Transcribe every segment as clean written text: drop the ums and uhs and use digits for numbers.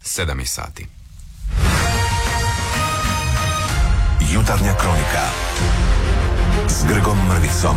7 sati. Jutarnja kronika s Grgom Mrvicom.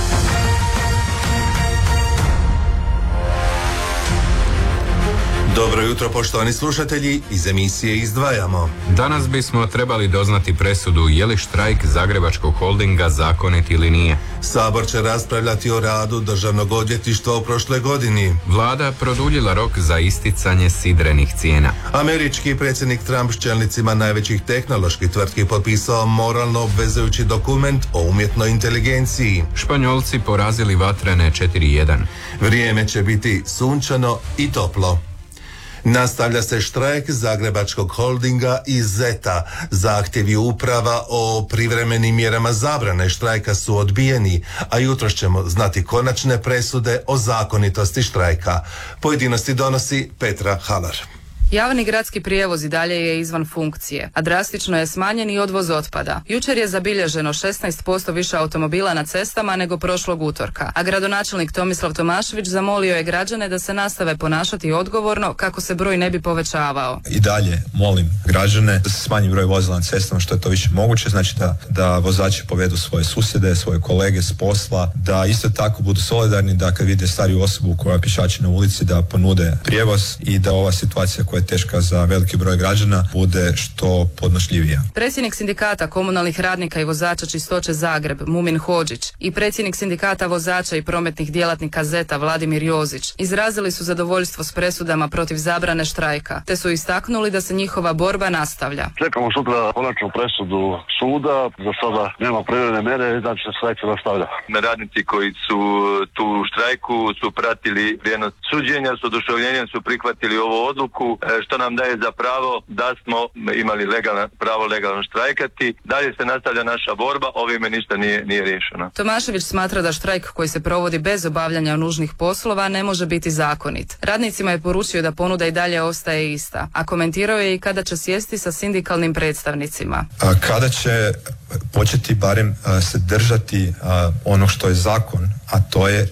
Dobro jutro, poštovani slušatelji, iz emisije Izdvajamo. Danas bismo trebali doznati presudu je li štrajk Zagrebačkog holdinga zakonit ili nije. Sabor će raspravljati o radu Državnog odvjetništva u prošloj godini. Vlada produljila rok za isticanje sidrenih cijena. Američki predsjednik Trump s čelnicima najvećih tehnoloških tvrtki potpisao moralno obvezujući dokument o umjetnoj inteligenciji. Španjolci porazili Vatrene 4:1. Vrijeme će biti sunčano i toplo. Nastavlja se štrajk Zagrebačkog holdinga i ZET-a. Zahtjevi uprava o privremenim mjerama zabrane štrajka su odbijeni, a jutros ćemo znati konačne presude o zakonitosti štrajka. Pojedinosti donosi Petra Halar. Javni gradski prijevoz i dalje je izvan funkcije, a drastično je smanjen i odvoz otpada. Jučer je zabilježeno 16% više automobila na cestama nego prošlog utorka, a gradonačelnik Tomislav Tomašević zamolio je građane da se nastave ponašati odgovorno kako se broj ne bi povećavao. I dalje molim građane da se smanji broj vozila na cestama što je to više moguće, znači da vozači povedu svoje susjede, svoje kolege s posla, da isto tako budu solidarni, da kad vide stariju osobu koja pješači na ulici da ponude prijevoz i da ova situacija koja je teška za veliki broj građana bude što podnošljivija. Predsjednik sindikata komunalnih radnika i vozača Čistoće Zagreb Mumin Hodžić i predsjednik sindikata vozača i prometnih djelatnika ZET-a Vladimir Jozić izrazili su zadovoljstvo s presudama protiv zabrane štrajka, te su istaknuli da se njihova borba nastavlja. Čekamo sutra konačnu presudu suda, za sada nema privremene mjere, znači se štrajk se nastavlja. Radnici koji su tu u štrajku su pratili prijenos suđenja, s oduševljenjem su prihvatili ovu odluku, što nam daje za pravo da smo imali pravo legalno štrajkati. Dalje se nastavlja naša borba, ovime ništa nije riješeno. Tomašević smatra da štrajk koji se provodi bez obavljanja nužnih poslova ne može biti zakonit. Radnicima je poručio da ponuda i dalje ostaje ista, a komentirao je i kada će sjesti sa sindikalnim predstavnicima. Kada će početi barem se držati ono što je zakon, a to je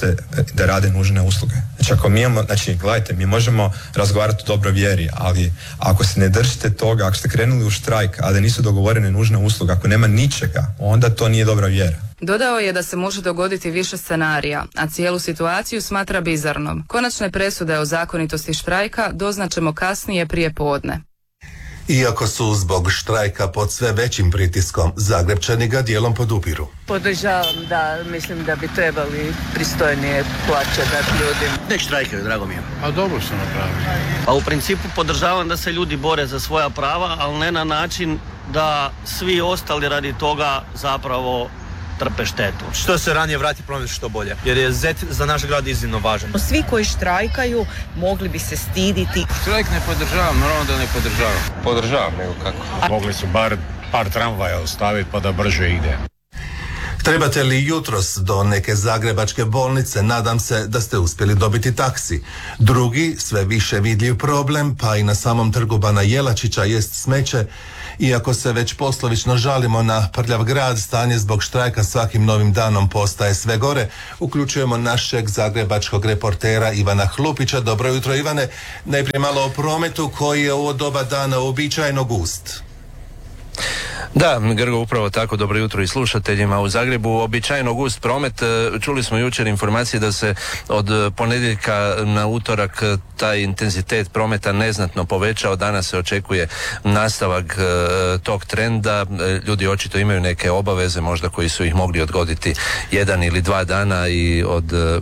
da rade nužne usluge. Znači ako mi imamo, gledajte, mi možemo razgovarati o dobroj vjeri, ali ako se ne držite toga, ako ste krenuli u štrajk, a da nisu dogovorene nužne usluge, ako nema ničega, onda to nije dobra vjera. Dodao je da se može dogoditi više scenarija, a cijelu situaciju smatra bizarnom. Konačne presude o zakonitosti štrajka doznaćemo kasnije prije podne. Iako su zbog štrajka pod sve većim pritiskom, Zagrebčani ga dijelom podupiru. Podržavam da, mislim da bi trebali pristojnije plaće dati ljudima. Nek štrajkaju, drago mi je. A dobro su napravili. Pa u principu podržavam da se ljudi bore za svoja prava, ali ne na način da svi ostali radi toga zapravo trpe štetu. Što se ranije vrati promet što bolje, jer je ZET za naš grad iznimno važan. Svi koji štrajkaju mogli bi se stiditi. Štrajk ne podržavam, naravno da ne podržavam. Podržavam, nego kako. Mogli su bar par tramvaja ostaviti pa da brže ide. Trebate li jutros do neke zagrebačke bolnice, nadam se da ste uspjeli dobiti taksi. Drugi, sve više vidljiv problem, pa i na samom trgu Bana Jelačića jest smeće. Iako se već poslovično žalimo na prljav grad, stanje zbog štrajka svakim novim danom postaje sve gore. Uključujemo našeg zagrebačkog reportera Ivana Hlupića. Dobro jutro, Ivane. Najprije malo o prometu koji je u ovo doba dana uobičajeno gust. Da, Grgo, upravo tako, dobro jutro i slušateljima. U Zagrebu običajno gust promet. Čuli smo jučer informacije da se od ponedjeljka na utorak taj intenzitet prometa neznatno povećao. Danas se očekuje nastavak tog trenda. Ljudi očito imaju neke obaveze, možda koji su ih mogli odgoditi 1 ili 2 dana i od